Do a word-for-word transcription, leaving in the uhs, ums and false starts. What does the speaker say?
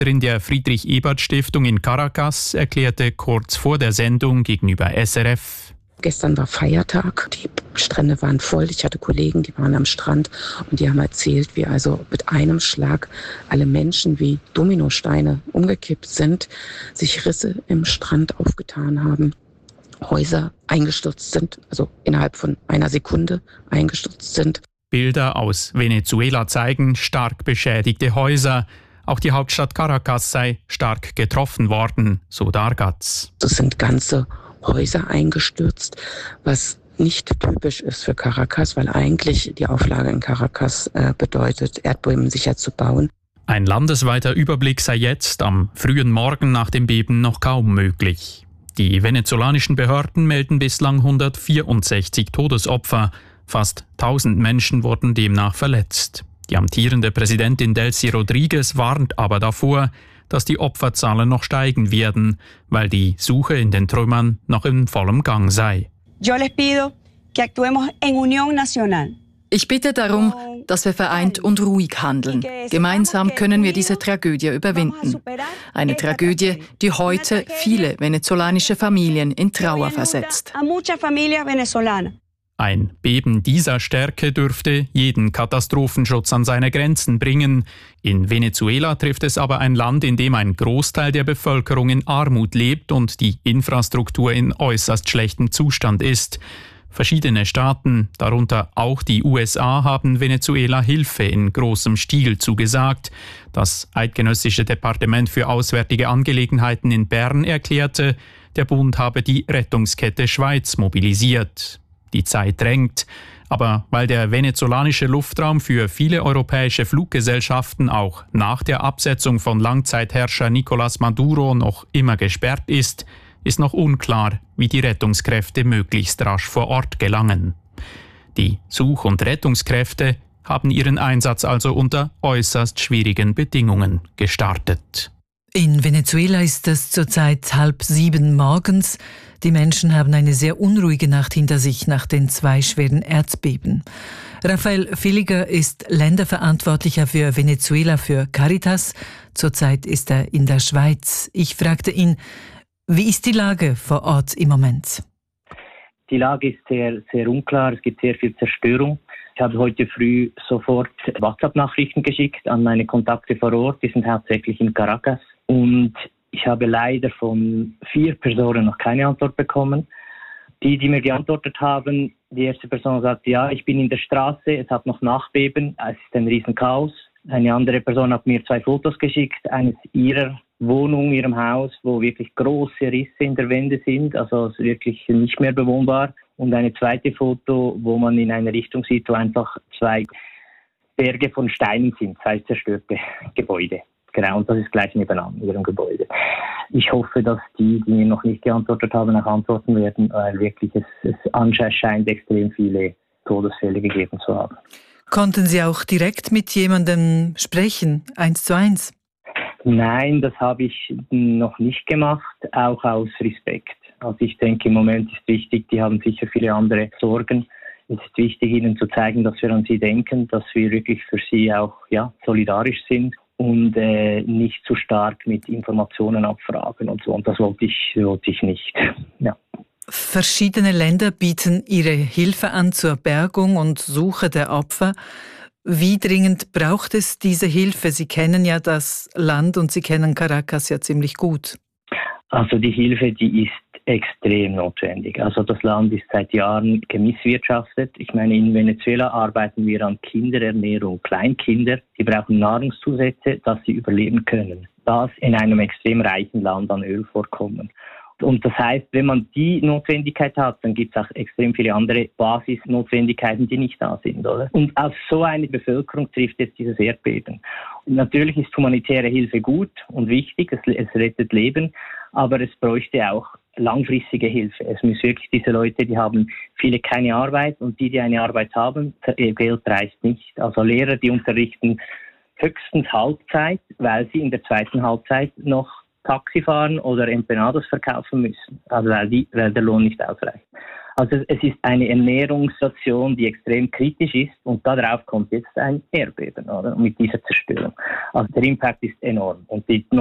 In der Friedrich-Ebert-Stiftung in Caracas erklärte kurz vor der Sendung gegenüber S R F: Gestern war Feiertag, die Strände waren voll. Ich hatte Kollegen, die waren am Strand und die haben erzählt, wie also mit einem Schlag alle Menschen wie Dominosteine umgekippt sind, sich Risse im Strand aufgetan haben, Häuser eingestürzt sind, also innerhalb von einer Sekunde eingestürzt sind. Bilder aus Venezuela zeigen stark beschädigte Häuser. Auch die Hauptstadt Caracas sei stark getroffen worden, so Dargatz. Es sind ganze Häuser eingestürzt, was nicht typisch ist für Caracas, weil eigentlich die Auflage in Caracas äh, bedeutet, Erdbeben sicher zu bauen. Ein landesweiter Überblick sei jetzt am frühen Morgen nach dem Beben noch kaum möglich. Die venezolanischen Behörden melden bislang hundertvierundsechzig Todesopfer. Fast tausend Menschen wurden demnach verletzt. Die amtierende Präsidentin Delcy Rodriguez warnt aber davor, dass die Opferzahlen noch steigen werden, weil die Suche in den Trümmern noch in vollem Gang sei. Ich bitte darum, dass wir vereint und ruhig handeln. Gemeinsam können wir diese Tragödie überwinden. Eine Tragödie, die heute viele venezolanische Familien in Trauer versetzt. Ein Beben dieser Stärke dürfte jeden Katastrophenschutz an seine Grenzen bringen. In Venezuela trifft es aber ein Land, in dem ein Großteil der Bevölkerung in Armut lebt und die Infrastruktur in äußerst schlechtem Zustand ist. Verschiedene Staaten, darunter auch die U S A, haben Venezuela Hilfe in großem Stil zugesagt. Das Eidgenössische Departement für Auswärtige Angelegenheiten in Bern erklärte, der Bund habe die Rettungskette Schweiz mobilisiert. Die Zeit drängt, aber weil der venezolanische Luftraum für viele europäische Fluggesellschaften auch nach der Absetzung von Langzeitherrscher Nicolás Maduro noch immer gesperrt ist, ist noch unklar, wie die Rettungskräfte möglichst rasch vor Ort gelangen. Die Such- und Rettungskräfte haben ihren Einsatz also unter äußerst schwierigen Bedingungen gestartet. In Venezuela ist es zurzeit halb sieben morgens. Die Menschen haben eine sehr unruhige Nacht hinter sich nach den zwei schweren Erdbeben. Rafael Villiger ist Länderverantwortlicher für Venezuela für Caritas. Zurzeit ist er in der Schweiz. Ich fragte ihn, wie ist die Lage vor Ort im Moment? Die Lage ist sehr, sehr unklar. Es gibt sehr viel Zerstörung. Ich habe heute früh sofort WhatsApp-Nachrichten geschickt an meine Kontakte vor Ort. Die sind hauptsächlich in Caracas. Und ich habe leider von vier Personen noch keine Antwort bekommen. Die, die mir geantwortet haben, die erste Person sagt, ja, ich bin in der Straße, es hat noch Nachbeben, es ist ein Riesenchaos. Eine andere Person hat mir zwei Fotos geschickt, eines ihrer Wohnung, ihrem Haus, wo wirklich große Risse in der Wände sind, also wirklich nicht mehr bewohnbar. Und eine zweite Foto, wo man in eine Richtung sieht, wo einfach zwei Berge von Steinen sind, zwei zerstörte Gebäude. Genau, und das ist gleich nebenan in ihrem Gebäude. Ich hoffe, dass die, die mir noch nicht geantwortet haben, auch antworten werden, weil wirklich es, es anscheinend scheint extrem viele Todesfälle gegeben zu haben. Konnten Sie auch direkt mit jemandem sprechen, eins zu eins? Nein, das habe ich noch nicht gemacht, auch aus Respekt. Also ich denke, im Moment ist wichtig, die haben sicher viele andere Sorgen. Es ist wichtig, ihnen zu zeigen, dass wir an sie denken, dass wir wirklich für sie auch ja, solidarisch sind. Und äh, nicht zu stark mit Informationen abfragen und so. Und das wollte ich, wollte ich nicht. Ja. Verschiedene Länder bieten ihre Hilfe an zur Bergung und Suche der Opfer. Wie dringend braucht es diese Hilfe? Sie kennen ja das Land und Sie kennen Caracas ja ziemlich gut. Also die Hilfe, die ist extrem notwendig. Also das Land ist seit Jahren gemisswirtschaftet. Ich meine, in Venezuela arbeiten wir an Kinderernährung. Kleinkinder, die brauchen Nahrungszusätze, dass sie überleben können. Das in einem extrem reichen Land an Ölvorkommen. Und das heißt, wenn man die Notwendigkeit hat, dann gibt es auch extrem viele andere Basisnotwendigkeiten, die nicht da sind, oder? Und auf so eine Bevölkerung trifft jetzt dieses Erdbeben. Und natürlich ist humanitäre Hilfe gut und wichtig, es, es rettet Leben, aber es bräuchte auch langfristige Hilfe. Es müssen wirklich diese Leute, die haben viele keine Arbeit und die, die eine Arbeit haben, ihr Geld reicht nicht. Also Lehrer, die unterrichten höchstens Halbzeit, weil sie in der zweiten Halbzeit noch Taxi fahren oder Empanadas verkaufen müssen, also weil, die, weil der Lohn nicht ausreicht. Also es ist eine Ernährungssituation, die extrem kritisch ist und darauf kommt jetzt ein Erdbeben, oder? Mit dieser Zerstörung. Also der Impact ist enorm und die